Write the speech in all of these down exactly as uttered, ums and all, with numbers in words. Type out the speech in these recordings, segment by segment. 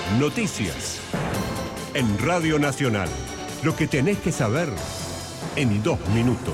Noticias. En Radio Nacional. Lo que tenés que saber en dos minutos.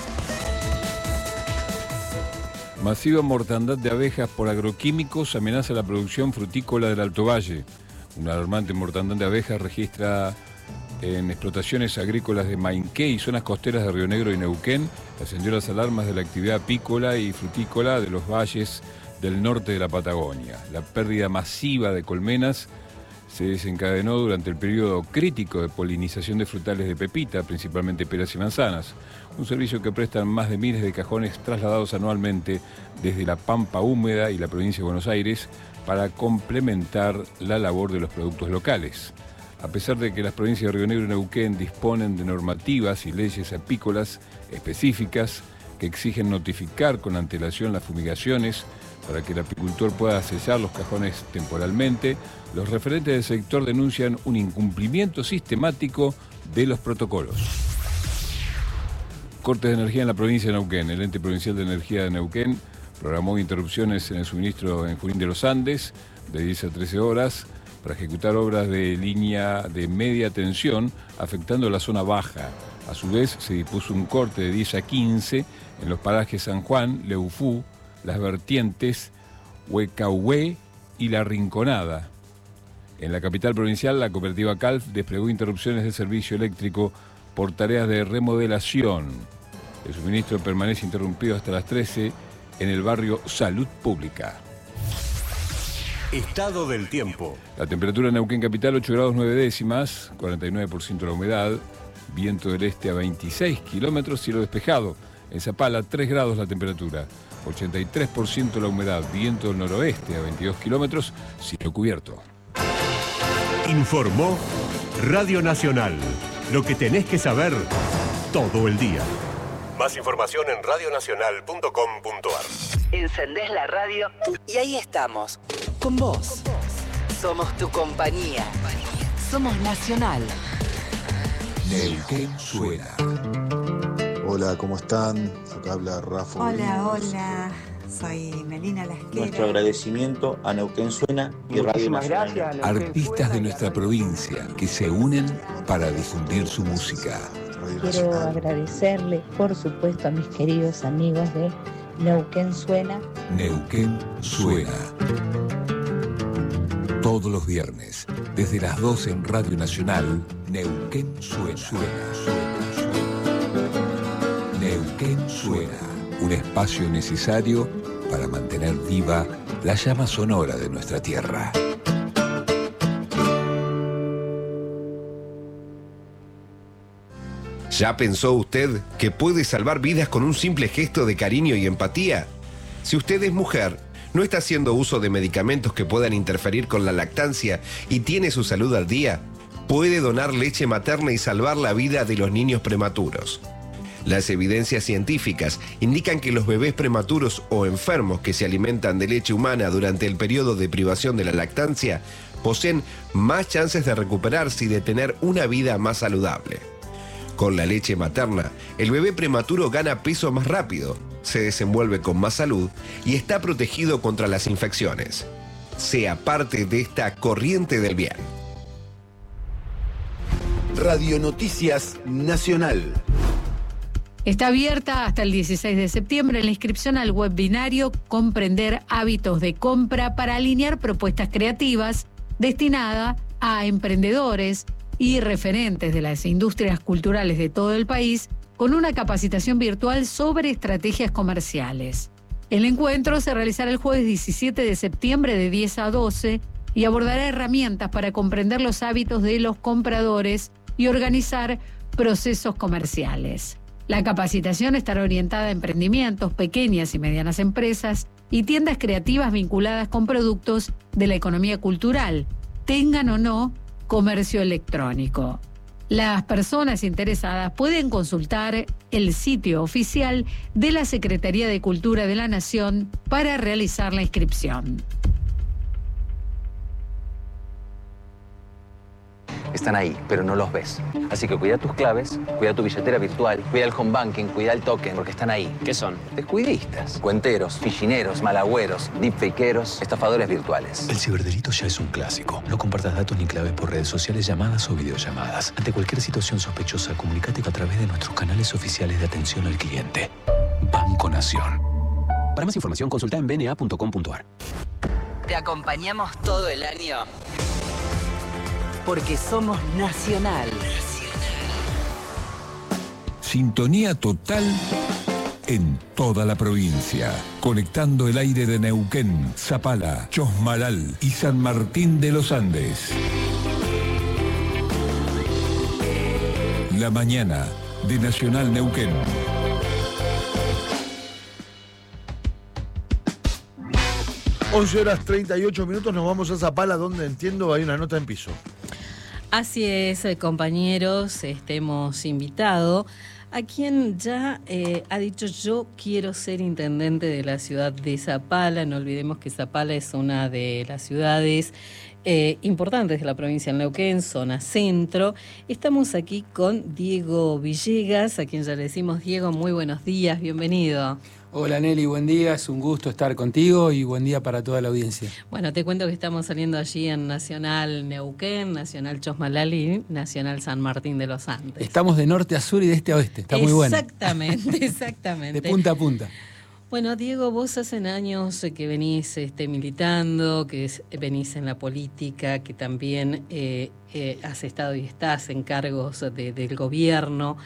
Masiva mortandad de abejas por agroquímicos amenaza la producción frutícola del Alto Valle. Una alarmante mortandad de abejas registra en explotaciones agrícolas de Mainqué y zonas costeras de Río Negro y Neuquén. Ascendió las alarmas de la actividad apícola y frutícola de los valles del norte de la Patagonia. La pérdida masiva de colmenas se desencadenó durante el periodo crítico de polinización de frutales de pepita, principalmente peras y manzanas, un servicio que prestan más de miles de cajones trasladados anualmente desde la Pampa Húmeda y la provincia de Buenos Aires para complementar la labor de los productos locales. A pesar de que las provincias de Río Negro y Neuquén disponen de normativas y leyes apícolas específicas que exigen notificar con antelación las fumigaciones para que el apicultor pueda sellar los cajones temporalmente, los referentes del sector denuncian un incumplimiento sistemático de los protocolos. Cortes de energía en la provincia de Neuquén. El Ente Provincial de Energía de Neuquén programó interrupciones en el suministro en Junín de los Andes de diez a trece horas para ejecutar obras de línea de media tensión afectando la zona baja. A su vez, se dispuso un corte de diez a quince en los parajes San Juan, Leufú, Las Vertientes, Huecahué y La Rinconada. En la capital provincial, la cooperativa Calf desplegó interrupciones del servicio eléctrico por tareas de remodelación. El suministro permanece interrumpido hasta las trece en el barrio Salud Pública. Estado del tiempo. La temperatura en Neuquén Capital, ocho grados nueve décimas, cuarenta y nueve por ciento la humedad, viento del este a veintiséis kilómetros, cielo despejado. En Zapala, tres grados la temperatura, ochenta y tres por ciento la humedad, viento del noroeste a veintidós kilómetros, cielo cubierto. Informó Radio Nacional. Lo que tenés que saber todo el día. Más información en radio nacional punto com punto a r. Encendés la radio y ahí estamos, con vos. Somos tu compañía. Somos Nacional. Neuquén suena. Hola, ¿cómo están? Acá habla Rafa. Hola, hola. Soy Melina Lasquera. Nuestro agradecimiento a Neuquén Suena y Radio Nacional. Artistas de nuestra provincia que se unen para difundir su música. Quiero agradecerle, por supuesto, a mis queridos amigos de Neuquén Suena. Neuquén Suena. Todos los viernes, desde las doce en Radio Nacional, Neuquén Suena. Suena, suena, suena. Neuquén Suena. Un espacio necesario para mantener viva la llama sonora de nuestra tierra. ¿Ya pensó usted que puede salvar vidas con un simple gesto de cariño y empatía? Si usted es mujer, no está haciendo uso de medicamentos que puedan interferir con la lactancia y tiene su salud al día, puede donar leche materna y salvar la vida de los niños prematuros. Las evidencias científicas indican que los bebés prematuros o enfermos que se alimentan de leche humana durante el periodo de privación de la lactancia poseen más chances de recuperarse y de tener una vida más saludable. Con la leche materna, el bebé prematuro gana peso más rápido, se desenvuelve con más salud y está protegido contra las infecciones. Sea parte de esta corriente del bien. Radio Noticias Nacional. Está abierta hasta el dieciséis de septiembre la inscripción al webinario Comprender hábitos de compra para alinear propuestas creativas destinada a emprendedores y referentes de las industrias culturales de todo el país con una capacitación virtual sobre estrategias comerciales. El encuentro se realizará el jueves diecisiete de septiembre de diez a doce y abordará herramientas para comprender los hábitos de los compradores y organizar procesos comerciales. La capacitación estará orientada a emprendimientos, pequeñas y medianas empresas y tiendas creativas vinculadas con productos de la economía cultural, tengan o no comercio electrónico. Las personas interesadas pueden consultar el sitio oficial de la Secretaría de Cultura de la Nación para realizar la inscripción. están ahí, pero no los ves. Así que cuida tus claves, cuida tu billetera virtual, cuida el home banking, cuida el token, porque están ahí. ¿Qué son? Descuidistas, cuenteros, fichineros, malagüeros, deepfakeros, estafadores virtuales. El ciberdelito ya es un clásico. No compartas datos ni claves por redes sociales, llamadas o videollamadas. Ante cualquier situación sospechosa, comunícate a través de nuestros canales oficiales de atención al cliente. Banco Nación. Para más información, consulta en b n a punto com punto a r. Te acompañamos todo el año porque somos Nacional. Sintonía total en toda la provincia, conectando el aire de Neuquén, Zapala, Chosmalal y San Martín de los Andes. La mañana de Nacional Neuquén. once horas treinta y ocho minutos, nos vamos a Zapala, donde entiendo hay una nota en piso. Así es, compañeros, este, hemos invitado a quien ya eh, ha dicho: yo quiero ser intendente de la ciudad de Zapala. No olvidemos que Zapala es una de las ciudades eh, importantes de la provincia de Neuquén, zona centro. Estamos aquí con Diego Villegas, a quien ya le decimos: Diego, muy buenos días, bienvenido. Hola Nelly, buen día, es un gusto estar contigo y buen día para toda la audiencia. Bueno, te cuento que estamos saliendo allí en Nacional Neuquén, Nacional Chosmalal y Nacional San Martín de los Andes. Estamos de norte a sur y de este a oeste, está muy bueno. Exactamente, exactamente. De punta a punta. Bueno, Diego, vos hace años que venís este, militando, que venís en la política, que también eh, eh, has estado y estás en cargos de, del gobierno,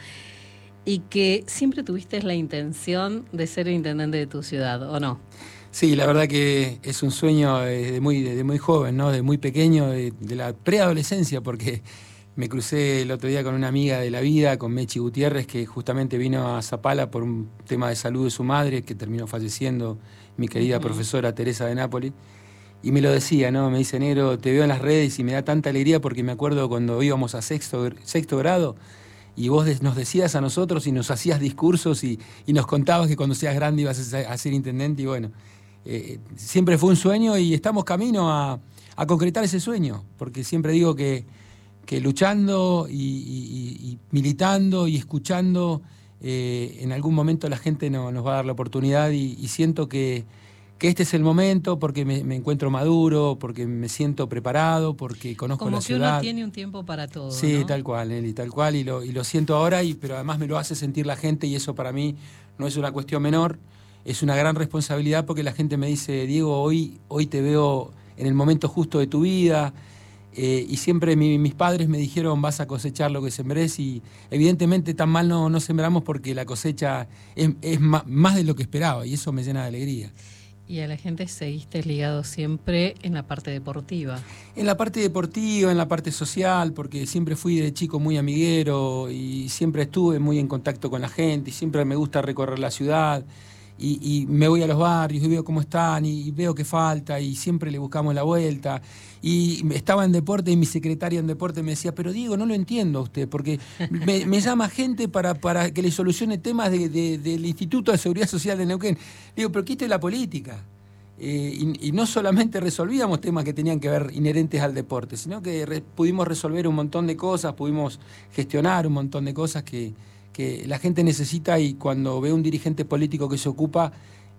y que siempre tuviste la intención de ser el intendente de tu ciudad, ¿o no? Sí, la verdad que es un sueño de muy, de muy joven, ¿no? De muy pequeño, de, de la preadolescencia, porque me crucé el otro día con una amiga de la vida, con Mechi Gutiérrez, que justamente vino a Zapala por un tema de salud de su madre, que terminó falleciendo, mi querida uh-huh. profesora Teresa de Nápoli. Y me lo decía, ¿no? Me dice: negro, te veo en las redes y me da tanta alegría porque me acuerdo cuando íbamos a sexto, sexto grado, y vos nos decías a nosotros y nos hacías discursos y, y nos contabas que cuando seas grande ibas a ser intendente. Y bueno, eh, siempre fue un sueño y estamos camino a, a concretar ese sueño, porque siempre digo que, que luchando y, y, y militando y escuchando, eh, en algún momento la gente no, nos va a dar la oportunidad y, y siento que que este es el momento porque me, me encuentro maduro, porque me siento preparado, porque conozco Como la ciudad. Como que uno tiene un tiempo para todo, Sí, ¿no? tal cual, Nelly, tal cual, y lo, y lo siento ahora, y, pero además me lo hace sentir la gente, y eso para mí no es una cuestión menor, es una gran responsabilidad, porque la gente me dice: Diego, hoy, hoy te veo en el momento justo de tu vida, eh, y siempre mi, mis padres me dijeron: vas a cosechar lo que sembrés, y evidentemente tan mal no, no sembramos, porque la cosecha es, es más, más de lo que esperaba, y eso me llena de alegría. Y a la gente seguiste ligado siempre en la parte deportiva. En la parte deportiva, en la parte social, porque siempre fui de chico muy amiguero y siempre estuve muy en contacto con la gente y siempre me gusta recorrer la ciudad y, y me voy a los barrios y veo cómo están y veo qué falta y siempre le buscamos la vuelta. Y estaba en deporte y mi secretaria en deporte me decía: pero Diego, no lo entiendo a usted, porque me, me llama gente para, para que le solucione temas de, de, del Instituto de Seguridad Social de Neuquén. Digo: pero quite la política. Eh, y, y no solamente resolvíamos temas que tenían que ver inherentes al deporte, sino que re, pudimos resolver un montón de cosas, pudimos gestionar un montón de cosas que, que la gente necesita, y cuando ve un dirigente político que se ocupa,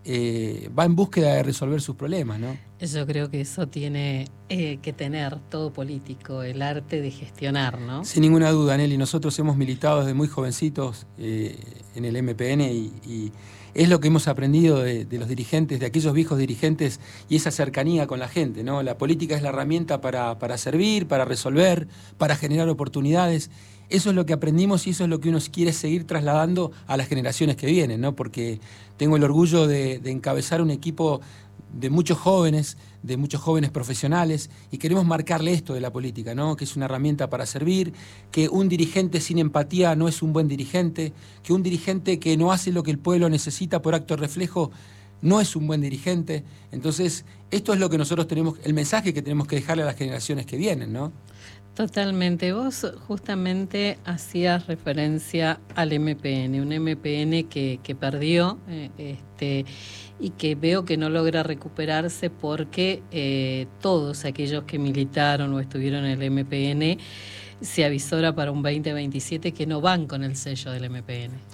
Eh, va en búsqueda de resolver sus problemas, ¿no? Yo creo que eso tiene eh, que tener todo político, el arte de gestionar, ¿no? Sin ninguna duda, Nelly. Nosotros hemos militado desde muy jovencitos eh, en el M P N y, y es lo que hemos aprendido de, de los dirigentes, de aquellos viejos dirigentes, y esa cercanía con la gente, ¿no? La política es la herramienta para, para servir, para resolver, para generar oportunidades. Eso es lo que aprendimos y eso es lo que uno quiere seguir trasladando a las generaciones que vienen, ¿no? Porque tengo el orgullo de, de encabezar un equipo de muchos jóvenes, de muchos jóvenes profesionales, y queremos marcarle esto de la política, ¿no? Que es una herramienta para servir, que un dirigente sin empatía no es un buen dirigente, que un dirigente que no hace lo que el pueblo necesita por acto reflejo no es un buen dirigente. Entonces, esto es lo que nosotros tenemos, el mensaje que tenemos que dejarle a las generaciones que vienen, ¿no? Totalmente. Vos justamente hacías referencia al M P N, un M P N que, que perdió eh, este, y que veo que no logra recuperarse porque eh, todos aquellos que militaron o estuvieron en el M P N se avisora para un veinte veintisiete que no van con el sello del M P N.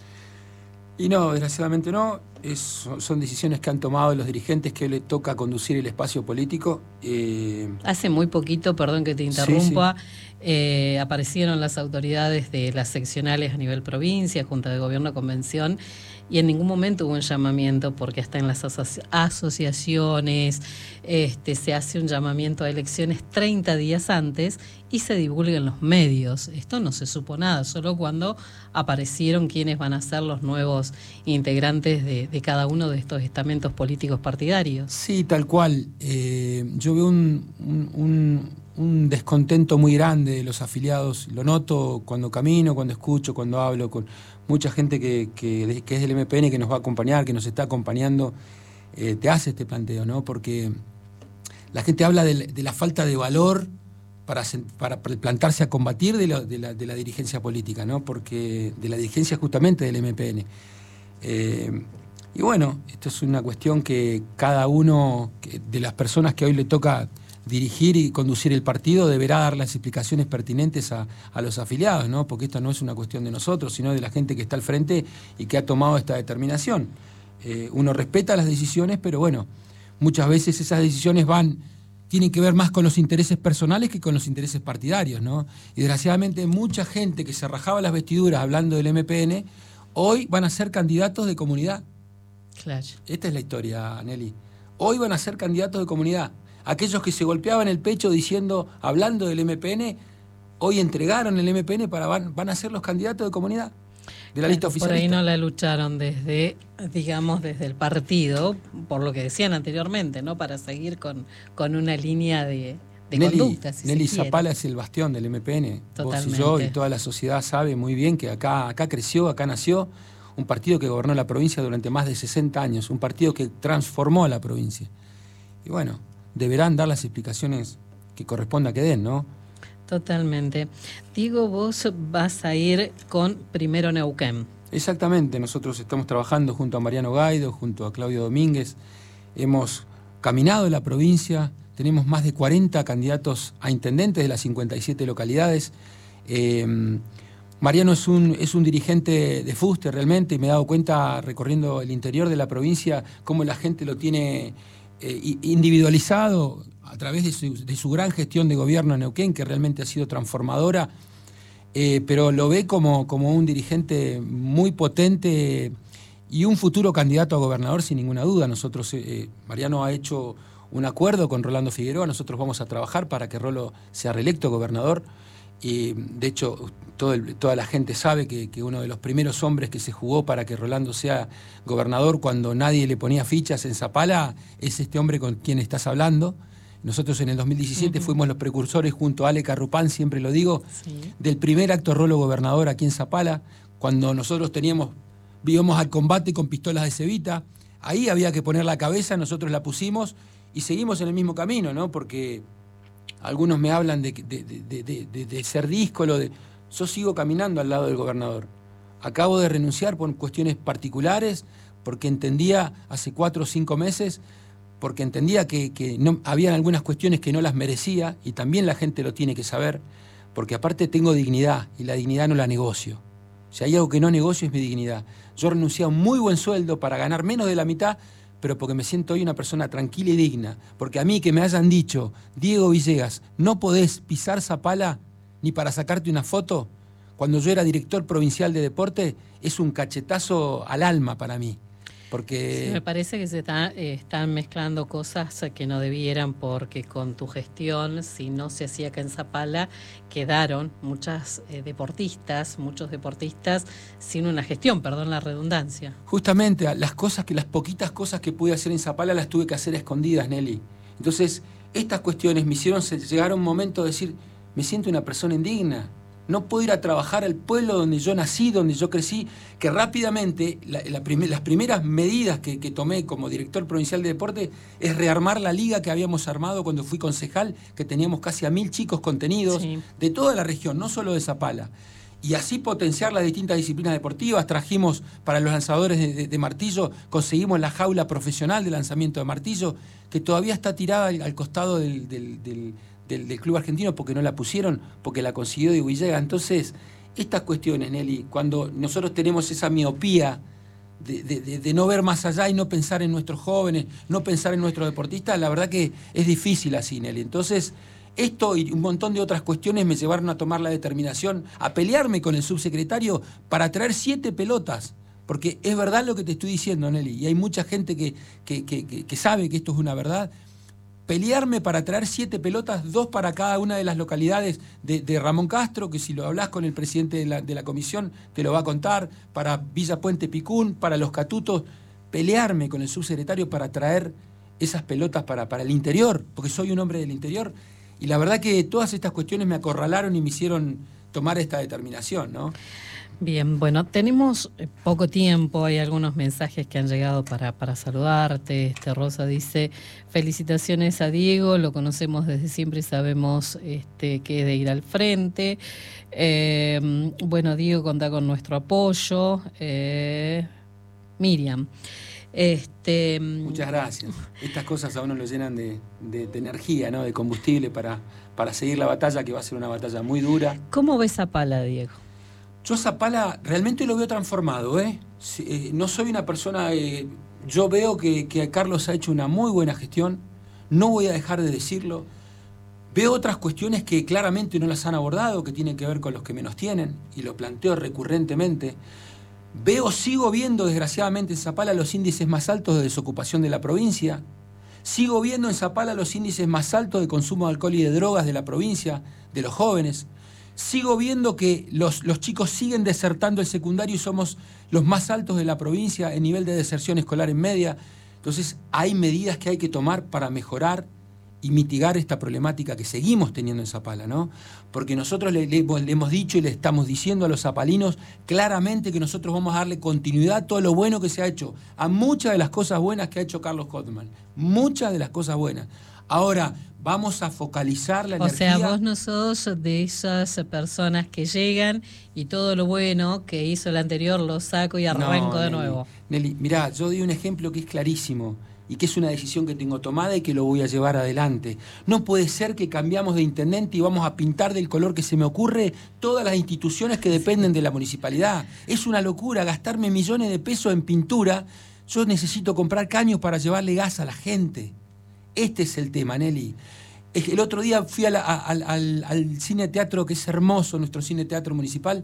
Y no, desgraciadamente no. Es, son decisiones que han tomado los dirigentes que le toca conducir el espacio político. Eh... Hace muy poquito, perdón que te interrumpa, sí, sí. Eh, aparecieron las autoridades de las seccionales a nivel provincia, Junta de Gobierno, Convención, y en ningún momento hubo un llamamiento, porque hasta en las aso- asociaciones este, se hace un llamamiento a elecciones treinta días antes y se divulga en los medios. Esto no se supo nada, solo cuando aparecieron quiénes van a ser los nuevos integrantes de, de cada uno de estos estamentos políticos partidarios. Sí, tal cual. Eh, yo veo un, un, un, un descontento muy grande de los afiliados. Lo noto cuando camino, cuando escucho, cuando hablo con mucha gente que, que, que es del M P N, que nos va a acompañar, que nos está acompañando. Eh, te hace este planteo, ¿no? Porque la gente habla de, de la falta de valor para, para plantarse a combatir de la, de, la, de la dirigencia política, ¿no? Porque de la dirigencia justamente del M P N. Eh, y bueno, esto es una cuestión que cada uno de las personas que hoy le toca dirigir y conducir el partido deberá dar las explicaciones pertinentes a, a los afiliados, ¿no? Porque esto no es una cuestión de nosotros, sino de la gente que está al frente y que ha tomado esta determinación. Eh, uno respeta las decisiones, pero bueno, muchas veces esas decisiones van, tienen que ver más con los intereses personales que con los intereses partidarios, ¿no? Y desgraciadamente mucha gente que se rajaba las vestiduras hablando del M P N, hoy van a ser candidatos de comunidad. Claro. Esta es la historia, Nelly. Hoy van a ser candidatos de comunidad. Aquellos que se golpeaban el pecho diciendo, hablando del M P N, hoy entregaron el M P N para van, van a ser los candidatos de comunidad de la lista oficial. Por ahí no la lucharon desde, digamos, desde el partido, por lo que decían anteriormente, ¿no? Para seguir con, con una línea de, de Nelly, conducta. Si Nelly se Zapala es el bastión del M P N. Totalmente. Vos y yo y toda la sociedad sabe muy bien que acá, acá creció, acá nació un partido que gobernó la provincia durante más de sesenta años, un partido que transformó a la provincia. Y bueno, deberán dar las explicaciones que corresponda que den, ¿no? Totalmente. Diego, vos vas a ir con Primero Neuquén. Exactamente, nosotros estamos trabajando junto a Mariano Gaido, junto a Claudio Domínguez, hemos caminado la provincia, tenemos más de cuarenta candidatos a intendentes de las cincuenta y siete localidades. Eh, Mariano es un, es un dirigente de fuste realmente, y me he dado cuenta recorriendo el interior de la provincia cómo la gente lo tiene eh, individualizado a través de su, de su gran gestión de gobierno en Neuquén, que realmente ha sido transformadora, eh, pero lo ve como, como un dirigente muy potente y un futuro candidato a gobernador sin ninguna duda. Nosotros, eh, Mariano ha hecho un acuerdo con Rolando Figueroa, nosotros vamos a trabajar para que Rolo sea reelecto gobernador, y de hecho todo el, toda la gente sabe que, que uno de los primeros hombres que se jugó para que Rolando sea gobernador cuando nadie le ponía fichas en Zapala es este hombre con quien estás hablando. Nosotros en el dos mil diecisiete uh-huh. fuimos los precursores junto a Ale Carrupán, siempre lo digo, sí. del primer acto Rolo gobernador aquí en Zapala, cuando nosotros teníamos, íbamos al combate con pistolas de cevita, ahí había que poner la cabeza, nosotros la pusimos y seguimos en el mismo camino, ¿no? Porque algunos me hablan de, de, de, de, de, de ser díscolo, de... yo sigo caminando al lado del gobernador. Acabo de renunciar por cuestiones particulares, porque entendía hace cuatro o cinco meses, porque entendía que, que no, habían algunas cuestiones que no las merecía, y también la gente lo tiene que saber, porque aparte tengo dignidad, y la dignidad no la negocio. Si hay algo que no negocio es mi dignidad. Yo renuncié a un muy buen sueldo para ganar menos de la mitad, pero porque me siento hoy una persona tranquila y digna. Porque a mí que me hayan dicho, Diego Villegas, no podés pisar Zapala ni para sacarte una foto, cuando yo era director provincial de deporte, es un cachetazo al alma para mí. Porque... Sí, me parece que se está, eh, están mezclando cosas que no debieran, porque con tu gestión, si no se hacía acá en Zapala, quedaron muchas eh, deportistas, muchos deportistas sin una gestión, perdón la redundancia. Justamente, las cosas que las poquitas cosas que pude hacer en Zapala las tuve que hacer escondidas, Nelly. Entonces, estas cuestiones me hicieron llegar a un momento de decir, me siento una persona indigna. No puedo ir a trabajar al pueblo donde yo nací, donde yo crecí, que rápidamente la, la primer, las primeras medidas que, que tomé como director provincial de deporte es rearmar la liga que habíamos armado cuando fui concejal, que teníamos casi a mil chicos contenidos sí. de toda la región, no solo de Zapala. Y así potenciar las distintas disciplinas deportivas. Trajimos para los lanzadores de, de, de martillo, conseguimos la jaula profesional de lanzamiento de martillo, que todavía está tirada al, al costado del... del, del del, del club argentino porque no la pusieron, porque la consiguió Diego Villegas. Entonces, estas cuestiones, Nelly, cuando nosotros tenemos esa miopía de, de, de, de no ver más allá y no pensar en nuestros jóvenes, no pensar en nuestros deportistas, la verdad que es difícil así, Nelly. Entonces, esto y un montón de otras cuestiones me llevaron a tomar la determinación, a pelearme con el subsecretario para traer siete pelotas. Porque es verdad lo que te estoy diciendo, Nelly, y hay mucha gente que, que, que, que sabe que esto es una verdad. Pelearme para traer siete pelotas, dos para cada una de las localidades de, de Ramón Castro, que si lo hablas con el presidente de la, de la comisión te lo va a contar, para Villa Puente Picún, para Los Catutos, pelearme con el subsecretario para traer esas pelotas para, para el interior, porque soy un hombre del interior, y la verdad que todas estas cuestiones me acorralaron y me hicieron tomar esta determinación, ¿no? Bien, bueno, tenemos poco tiempo, hay algunos mensajes que han llegado para, para saludarte. Este, Rosa dice, felicitaciones a Diego, lo conocemos desde siempre y sabemos este, que es de ir al frente. Eh, bueno, Diego cuenta con nuestro apoyo. Eh, Miriam. Este, Muchas gracias. Estas cosas a uno lo llenan de, de, de energía, ¿no? De combustible para, para seguir la batalla, que va a ser una batalla muy dura. ¿Cómo ves Zapala, Diego? Yo Zapala realmente lo veo transformado, ¿eh? Sí, eh, no soy una persona... Eh, yo veo que, que Carlos ha hecho una muy buena gestión, no voy a dejar de decirlo. Veo otras cuestiones que claramente no las han abordado, que tienen que ver con los que menos tienen, y lo planteo recurrentemente. Veo, sigo viendo desgraciadamente en Zapala los índices más altos de desocupación de la provincia. Sigo viendo en Zapala los índices más altos de consumo de alcohol y de drogas de la provincia, de los jóvenes. Sigo viendo que los, los chicos siguen desertando el secundario y somos los más altos de la provincia en nivel de deserción escolar en media. Entonces hay medidas que hay que tomar para mejorar y mitigar esta problemática que seguimos teniendo en Zapala, ¿no? Porque nosotros le, le, le hemos dicho y le estamos diciendo a los zapalinos claramente que nosotros vamos a darle continuidad a todo lo bueno que se ha hecho, a muchas de las cosas buenas que ha hecho Carlos Kottmann, muchas de las cosas buenas. Ahora, vamos a focalizar la o energía... O sea, vos no sos de esas personas que llegan y todo lo bueno que hizo el anterior lo saco y arranco no, de Nelly, nuevo. Nelly, mirá, yo doy un ejemplo que es clarísimo y que es una decisión que tengo tomada y que lo voy a llevar adelante. No puede ser que cambiamos de intendente y vamos a pintar del color que se me ocurre todas las instituciones que dependen de la municipalidad. Es una locura gastarme millones de pesos en pintura. Yo necesito comprar caños para llevarle gas a la gente. Este es el tema, Nelly. El otro día fui a la, a, al, al cine teatro, que es hermoso, nuestro cine teatro municipal.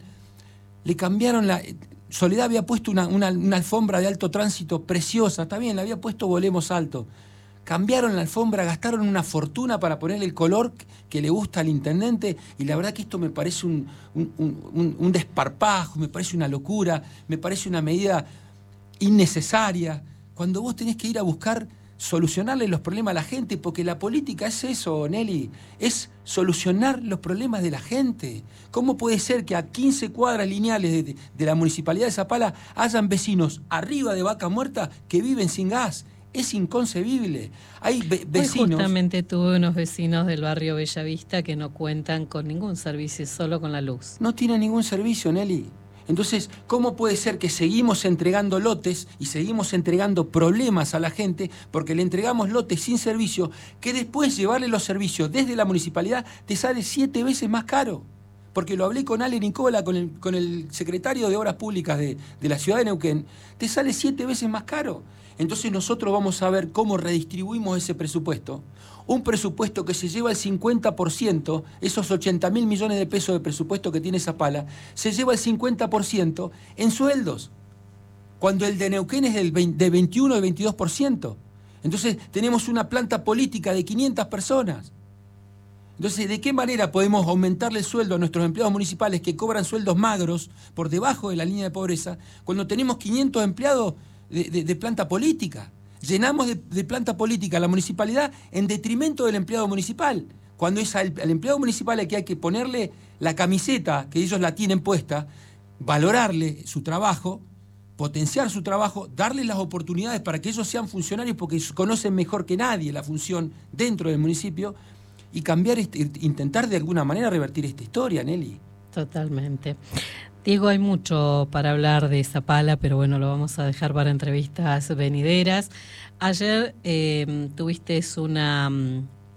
Le cambiaron la... Soledad había puesto una, una, una alfombra de alto tránsito preciosa, está bien, le había puesto Volemos Alto. Cambiaron la alfombra, gastaron una fortuna para ponerle el color que le gusta al intendente, y la verdad que esto me parece un, un, un, un desparpajo, me parece una locura, me parece una medida innecesaria, cuando vos tenés que ir a buscar solucionarle los problemas a la gente, porque la política es eso, Nelly, es solucionar los problemas de la gente. ¿Cómo puede ser que a quince cuadras lineales de, de, de la municipalidad de Zapala hayan vecinos arriba de Vaca Muerta que viven sin gas? Es inconcebible. Hay ve vecinos... Hoy justamente tuve unos vecinos del barrio Bellavista que no cuentan con ningún servicio, solo con la luz. No tienen ningún servicio, Nelly. Entonces, ¿cómo puede ser que seguimos entregando lotes y seguimos entregando problemas a la gente porque le entregamos lotes sin servicio, que después llevarle los servicios desde la municipalidad te sale siete veces más caro? Porque lo hablé con Ale Nicola, con el, con el secretario de Obras Públicas de, de la ciudad de Neuquén, te sale siete veces más caro. Entonces nosotros vamos a ver cómo redistribuimos ese presupuesto. Un presupuesto que se lleva el cincuenta por ciento, esos ochenta mil millones de pesos de presupuesto que tiene Zapala, se lleva el cincuenta por ciento en sueldos, cuando el de Neuquén es del veinte, de veintiuno, de veintidós por ciento. Entonces tenemos una planta política de quinientas personas. Entonces, ¿de qué manera podemos aumentarle el sueldo a nuestros empleados municipales que cobran sueldos magros por debajo de la línea de pobreza cuando tenemos quinientos empleados de, de, de planta política? Llenamos de, de planta política a la municipalidad en detrimento del empleado municipal, cuando es al, al empleado municipal al que hay que ponerle la camiseta que ellos la tienen puesta, valorarle su trabajo, potenciar su trabajo, darle las oportunidades para que ellos sean funcionarios porque conocen mejor que nadie la función dentro del municipio, y cambiar, este, intentar de alguna manera revertir esta historia, Nelly. Totalmente. Diego, hay mucho para hablar de Zapala, pero bueno, lo vamos a dejar para entrevistas venideras. Ayer eh, tuviste una,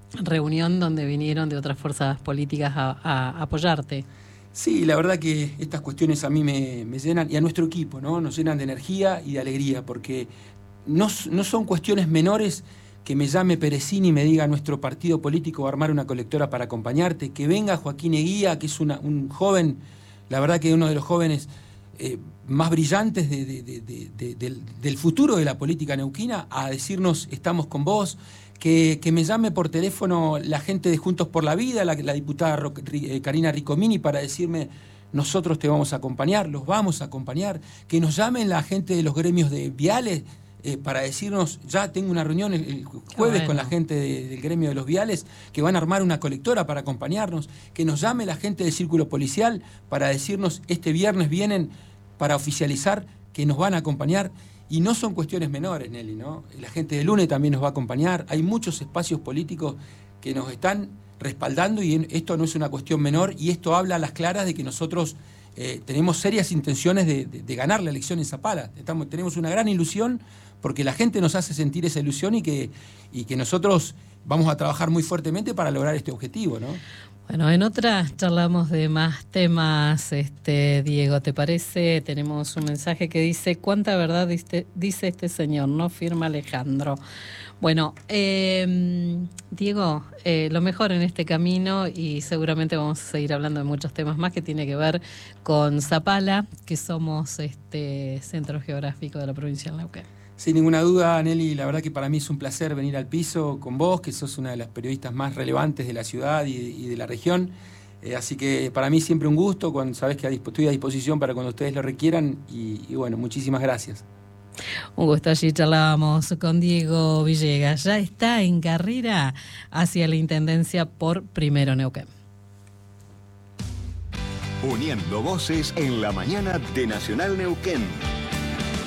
reunión donde vinieron de otras fuerzas políticas a, a apoyarte. Sí, la verdad que estas cuestiones a mí me, me llenan, y a nuestro equipo, ¿no? Nos llenan de energía y de alegría, porque no, no son cuestiones menores que me llame Peresini y me diga nuestro partido político va a armar una colectora para acompañarte, que venga Joaquín Eguía, que es una, un joven, la verdad que uno de los jóvenes eh, más brillantes de, de, de, de, de, del, del futuro de la política neuquina, a decirnos estamos con vos. Que, que me llame por teléfono la gente de Juntos por la Vida, la, la diputada Ro, eh, Karina Ricomini, para decirme nosotros te vamos a acompañar, los vamos a acompañar. Que nos llamen la gente de los gremios de viales eh, para decirnos, ya tengo una reunión el, el jueves bueno. con la gente de, del gremio de los viales, que van a armar una colectora para acompañarnos. Que nos llame la gente del círculo policial para decirnos este viernes vienen para oficializar que nos van a acompañar. Y no son cuestiones menores, Nelly, ¿no? La gente de Lune también nos va a acompañar. Hay muchos espacios políticos que nos están respaldando y esto no es una cuestión menor y esto habla a las claras de que nosotros eh, tenemos serias intenciones de, de, de ganar la elección en Zapala. Estamos, tenemos una gran ilusión porque la gente nos hace sentir esa ilusión y que, y que nosotros vamos a trabajar muy fuertemente para lograr este objetivo, ¿no? Bueno, en otras charlamos de más temas, este Diego, ¿te parece? Tenemos un mensaje que dice, ¿cuánta verdad dice, dice este señor? No firma Alejandro. Bueno, eh, Diego, eh, lo mejor en este camino y seguramente vamos a seguir hablando de muchos temas más que tiene que ver con Zapala, que somos este centro geográfico de la provincia de Neuquén. Sin ninguna duda, Nelly, la verdad que para mí es un placer venir al piso con vos, que sos una de las periodistas más relevantes de la ciudad y, y de la región. Eh, así que para mí siempre un gusto, cuando sabés que estoy a disposición para cuando ustedes lo requieran. Y, y bueno, muchísimas gracias. Un gusto, allí charlábamos con Diego Villegas. Ya está en carrera hacia la Intendencia por Primero Neuquén. Uniendo voces en la mañana de Nacional Neuquén.